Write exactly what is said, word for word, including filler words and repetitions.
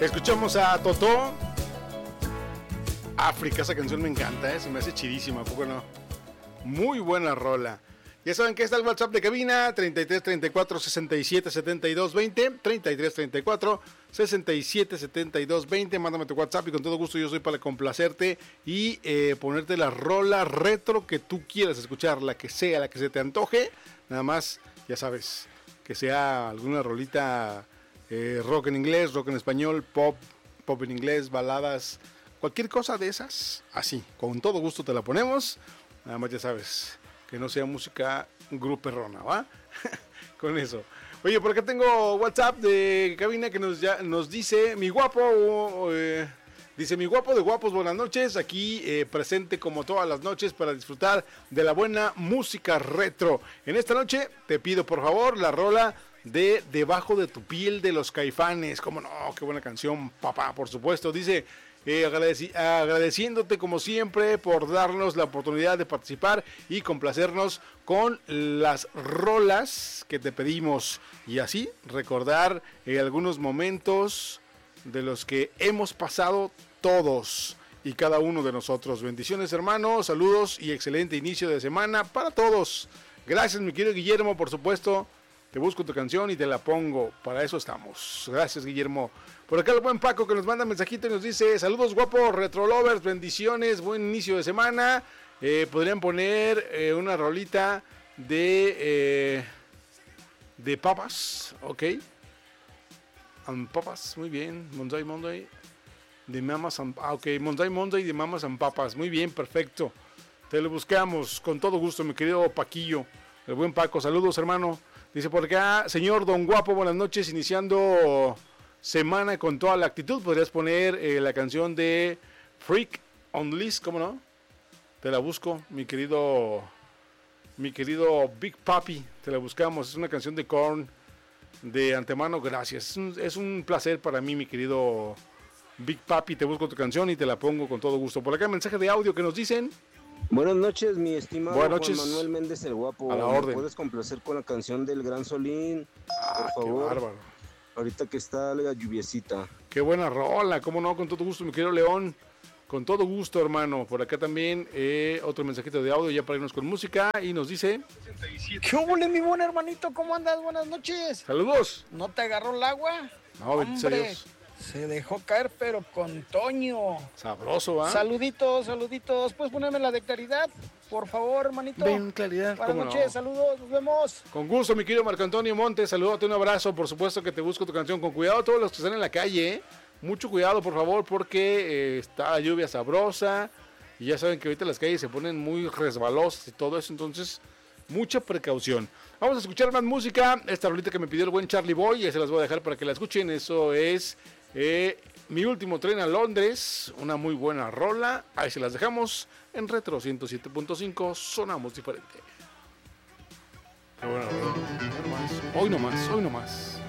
Escuchamos a Totó. África, esa canción me encanta, ¿eh? Se me hace chidísima, ¿poco no? Muy buena rola. Ya saben que está el WhatsApp de cabina, treinta y tres, treinta y cuatro, sesenta y siete, setenta y dos, veinte, treinta y tres, treinta y cuatro, sesenta y siete, setenta y dos, veinte, mándame tu WhatsApp y con todo gusto yo soy para complacerte y eh, ponerte la rola retro que tú quieras escuchar, la que sea, la que se te antoje, nada más, ya sabes, que sea alguna rolita eh, rock en inglés, rock en español, pop, pop en inglés, baladas, cualquier cosa de esas, así, con todo gusto te la ponemos, nada más ya sabes, que no sea música gruperrona, ¿va? Con eso. Oye, por acá tengo WhatsApp de cabina que nos, ya, nos dice, mi guapo, eh, dice, mi guapo de guapos, buenas noches, aquí eh, presente como todas las noches para disfrutar de la buena música retro. En esta noche te pido por favor la rola de Debajo de tu piel de los Caifanes. Cómo no, qué buena canción, papá, por supuesto. Dice, eh, agradeci- agradeciéndote como siempre por darnos la oportunidad de participar y complacernos con las rolas que te pedimos y así recordar eh, algunos momentos de los que hemos pasado todos y cada uno de nosotros. Bendiciones, hermanos, saludos y excelente inicio de semana para todos. Gracias, mi querido Guillermo, por supuesto. Te busco tu canción y te la pongo. Para eso estamos. Gracias, Guillermo. Por acá el buen Paco que nos manda mensajito y nos dice: saludos guapos, retro lovers, bendiciones, buen inicio de semana. Eh, podrían poner eh, una rolita de eh, de papas, ok. Um, papas, muy bien. Monday Monday de Mamas and, ah, ok, Monday Monday de Mamas and Papas, muy bien, perfecto. Te lo buscamos con todo gusto, mi querido Paquillo, el buen Paco. Saludos, hermano. Dice por acá, señor Don Guapo, buenas noches, iniciando semana con toda la actitud. Podrías poner eh, la canción de Freak on List, ¿cómo no? Te la busco, mi querido, mi querido Big Papi, te la buscamos. Es una canción de Korn. De antemano, gracias. Es un, es un placer para mí, mi querido Big Papi. Te busco tu canción y te la pongo con todo gusto. Por acá, mensaje de audio que nos dicen. Buenas noches, mi estimado Buenas noches. Juan Manuel Méndez el Guapo. A la ¿Me orden. puedes complacer con la canción del Gran Solín? Ah, por favor. qué bárbaro. Ahorita que está la lluviecita. Qué buena rola, cómo no, con todo gusto, mi querido León. Con todo gusto, hermano. Por acá también eh, otro mensajito de audio ya para irnos con música. Y nos dice... ¿Qué hubo, mi buen hermanito? ¿Cómo andas? Buenas noches. Saludos. ¿No te agarró el agua? No, bendito Hombre, Dios. se dejó caer, pero con Toño. Sabroso, ¿va? Saluditos, saluditos. ¿Puedes ponerme la de Claridad? Por favor, hermanito. Ven, Claridad. Buenas ¿Cómo noches, no? saludos, nos vemos. Con gusto, mi querido Marco Antonio Montes. Saludate, un abrazo. Por supuesto que te busco tu canción. Con cuidado a todos los que están en la calle, ¿eh? Mucho cuidado, por favor, porque eh, está lluvia sabrosa. Y ya saben que ahorita las calles se ponen muy resbalosas y todo eso. Entonces, mucha precaución. Vamos a escuchar más música. Esta rolita que me pidió el buen Charlie Boy. Ya se las voy a dejar para que la escuchen. Eso es eh, Mi último tren a Londres. Una muy buena rola. Ahí se las dejamos en Retro ciento siete punto cinco. Sonamos diferente. Qué buena rola. Hoy nomás, hoy nomás.